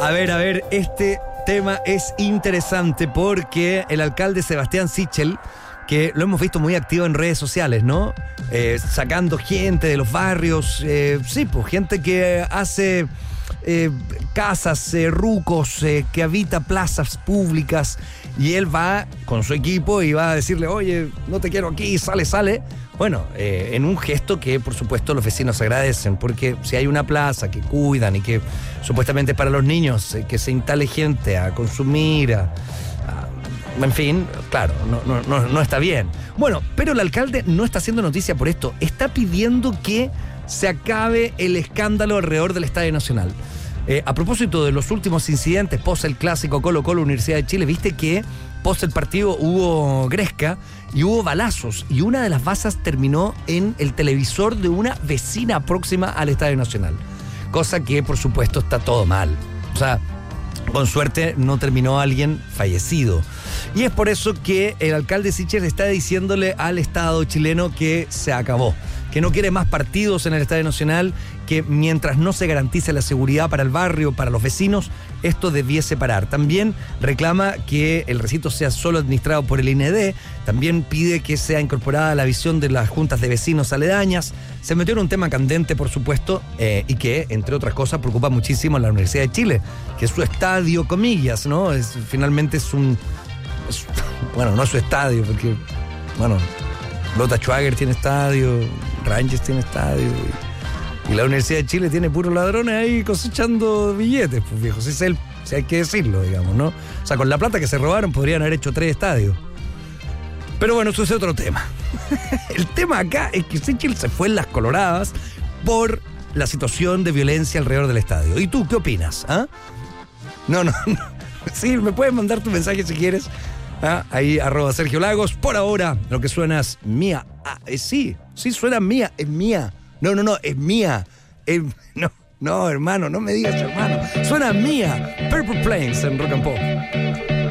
A ver, este tema es interesante porque el alcalde Sebastián Sichel, que lo hemos visto muy activo en redes sociales, ¿no? Sacando gente de los barrios, sí, pues gente que hace casas, rucos, que habita plazas públicas, y él va con su equipo y va a decirle, oye, no te quiero aquí, sale. Bueno, en un gesto que por supuesto los vecinos agradecen, porque si hay una plaza que cuidan y que supuestamente para los niños, que se instale gente a consumir, en fin, claro, no está bien. Bueno, pero el alcalde no está haciendo noticia por esto, está pidiendo que se acabe el escándalo alrededor del Estadio Nacional. A propósito de los últimos incidentes post el clásico Colo-Colo Universidad de Chile, viste que post el partido hubo gresca y hubo balazos, y una de las balas terminó en el televisor de una vecina próxima al Estadio Nacional, cosa que por supuesto está todo mal. O sea, con suerte no terminó alguien fallecido. Y es por eso que el alcalde Sichel está diciéndole al Estado chileno que se acabó, que no quiere más partidos en el Estadio Nacional, que mientras no se garantice la seguridad para el barrio, para los vecinos, esto debiese parar. También reclama que el recinto sea solo administrado por el INED, también pide que sea incorporada la visión de las juntas de vecinos aledañas. Se metió en un tema candente, por supuesto, y que, entre otras cosas, preocupa muchísimo a la Universidad de Chile, que es su estadio, comillas, ¿no? Finalmente es un... bueno, no es su estadio, porque, bueno, Lota Schwager tiene estadio, Rangers tiene estadio, y la Universidad de Chile tiene puros ladrones ahí cosechando billetes, pues viejo, si hay que decirlo, digamos, ¿no? O sea, con la plata que se robaron podrían haber hecho 3 estadios. Pero bueno, eso es otro tema. El tema acá es que Sichel se fue en las coloradas por la situación de violencia alrededor del estadio. ¿Y tú qué opinas? ¿Ah? No. Sí, me puedes mandar tu mensaje si quieres. Ahí, @Sergio Lagos. Por ahora, lo que suena es mía. Sí, suena mía, es mía. No, es mía. No, hermano, no me digas hermano. Suena mía. Purple Plains en Rock and Pop.